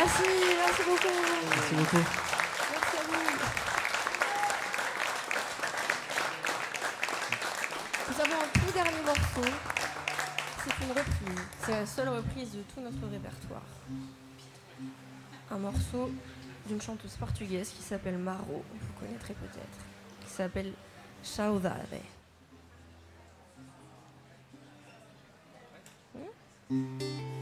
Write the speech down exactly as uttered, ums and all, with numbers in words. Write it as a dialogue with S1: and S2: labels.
S1: Merci, merci beaucoup.
S2: Merci beaucoup.
S1: Merci à vous. Nous avons un tout dernier morceau. C'est une reprise. C'est la seule reprise de tout notre répertoire. Un morceau d'une chanteuse portugaise qui s'appelle Maro, vous connaîtrez peut-être, qui s'appelle Saudade. Hmm